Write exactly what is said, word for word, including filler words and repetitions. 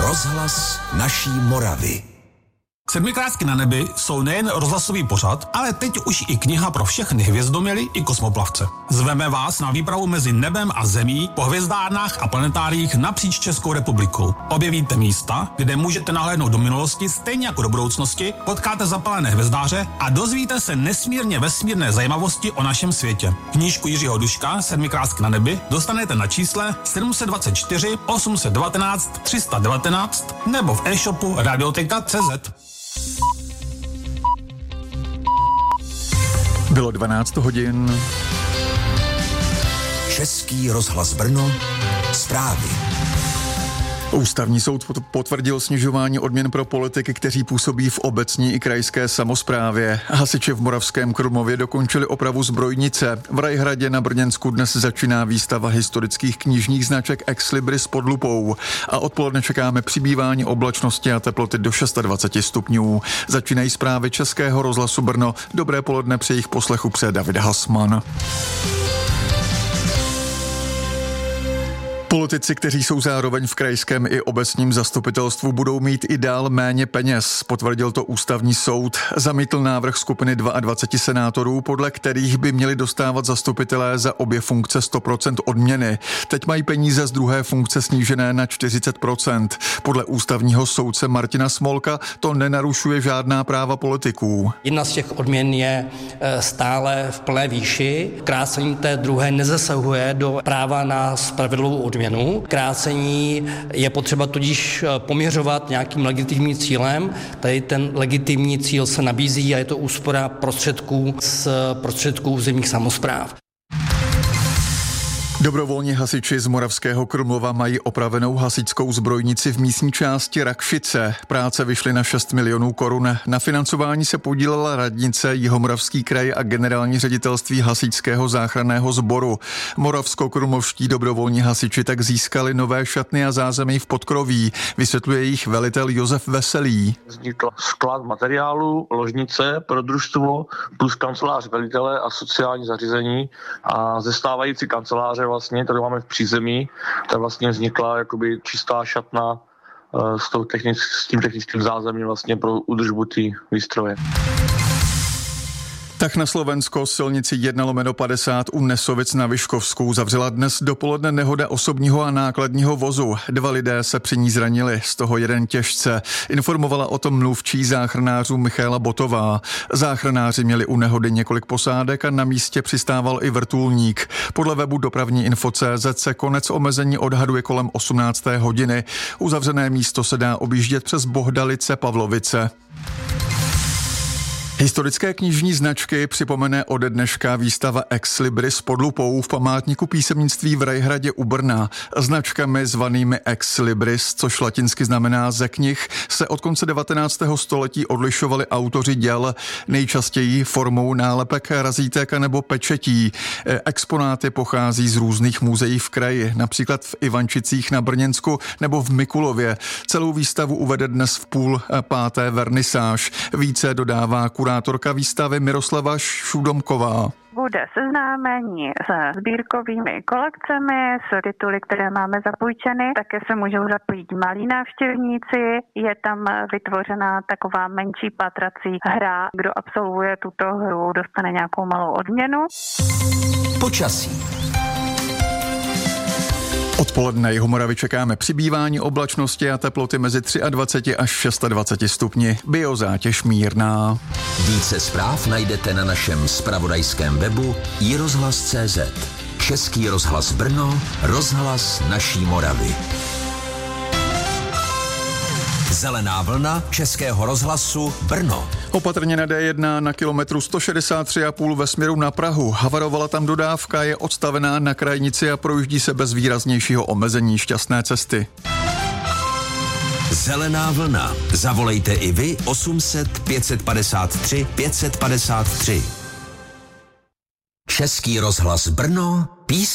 Rozhlas naší Moravy. Sedmikrásky na nebi jsou nejen rozhlasový pořad, ale teď už i kniha pro všechny hvězdoměly i kosmoplavce. Zveme vás na výpravu mezi nebem a zemí po hvězdárnách a planetáriích napříč Českou republikou. Objevíte místa, kde můžete nahlédnout do minulosti stejně jako do budoucnosti, potkáte zapalené hvězdáře a dozvíte se nesmírně vesmírné zajímavosti o našem světě. Knížku Jiřího Duška Sedmikrásky na nebi dostanete na čísle sedm set dvacet čtyři osm set devatenáct tři sta devatenáct nebo v e-shopu radioteka tečka cé zet. Bylo dvanáct hodin. Český rozhlas Brno, zprávy. Ústavní soud potvrdil snižování odměn pro politiky, kteří působí v obecní i krajské samosprávě. Hasiči v Moravském Krumlově dokončili opravu zbrojnice. V Rajhradě na Brněnsku dnes začíná výstava historických knižních značek Ex Libris pod lupou. A odpoledne čekáme přibývání oblačnosti a teploty do dvacet šest stupňů. Začínají zprávy Českého rozhlasu Brno. Dobré poledne, při jejich poslechu přeje David Hasman. Politici, kteří jsou zároveň v krajském i obecním zastupitelstvu, budou mít i dál méně peněz, potvrdil to ústavní soud. Zamítl návrh skupiny dvacet dva senátorů, podle kterých by měli dostávat zastupitelé za obě funkce sto procent odměny. Teď mají peníze z druhé funkce snížené na čtyřicet procent. Podle ústavního soudce Martina Smolka to nenarušuje žádná práva politiků. Jedna z těch odměn je stále v plné výši. Krácení té druhé nezasahuje do práva na spravedlivou odměnu. Krácení je potřeba tudíž poměřovat nějakým legitimním cílem. Tady ten legitimní cíl se nabízí a je to úspora prostředků z prostředků územních samospráv. Dobrovolní hasiči z Moravského Krumlova mají opravenou hasičskou zbrojnici v místní části Rakšice. Práce vyšly na šest milionů korun. Na financování se podílela radnice, Jihomoravský kraj a generální ředitelství hasičského záchranného sboru. Moravskokrumlovští dobrovolní hasiči tak získali nové šatny a zázemí v Podkroví, vysvětluje jich velitel Josef Veselý. Vznikl sklad materiálu, ložnice pro družstvo plus kancelář velitele a sociální zařízení a ze stávající kanceláře vlastně, tady máme v přízemí, tak vlastně vznikla jakoby čistá šatna uh, s, tou technic, s tím technickým zázemím vlastně pro údržbu té výstroje. Tak na Slovensko silnici jedna lomeno padesát u Nesovic na Vyškovsku zavřela dnes dopoledne nehoda osobního a nákladního vozu. Dva lidé se při ní zranili, z toho jeden těžce. Informovala o tom mluvčí záchranářů Michaela Botová. Záchranáři měli u nehody několik posádek a na místě přistával i vrtulník. Podle webu dopravní info tečka cé zet se konec omezení odhaduje kolem osmnácté hodiny. Uzavřené místo se dá objíždět přes Bohdalice, Pavlovice. Historické knižní značky připomene ode dneška výstava Ex Libris pod lupou v památníku písemnictví v Rajhradě u Brna. Značkami zvanými Ex Libris, což latinsky znamená ze knih, se od konce devatenáctého století odlišovali autoři děl, nejčastěji formou nálepek, razítek nebo pečetí. Exponáty pochází z různých muzeí v kraji, například v Ivančicích na Brněnsku nebo v Mikulově. Celou výstavu uvede dnes v půl páté vernisáž. Více dodává kurátorka výstavy Miroslava Šudomková. Bude seznámení s sbírkovými kolekcemi, s tituly, které máme zapůjčeny. Také se můžou zapojit malí návštěvníci. Je tam vytvořená taková menší pátrací hra. Kdo absolvuje tuto hru, dostane nějakou malou odměnu. Počasí. Odpoledne Jihomoravy čekáme přibývání oblačnosti a teploty mezi dvacet tři až dvacet šest stupni. Biozátěž mírná. Více zpráv najdete na našem zpravodajském webu i rozhlas tečka cé zet. Český rozhlas Brno, rozhlas naší Moravy. Zelená vlna Českého rozhlasu Brno. Opatrně na dé jedna na kilometru sto šedesát tři a půl ve směru na Prahu. Havarovala tam dodávka, je odstavená na krajnici a projíždí se bez výraznějšího omezení. Šťastné cesty. Zelená vlna. Zavolejte i vy osm set pět padesát tři pět padesát tři. Český rozhlas Brno. Pís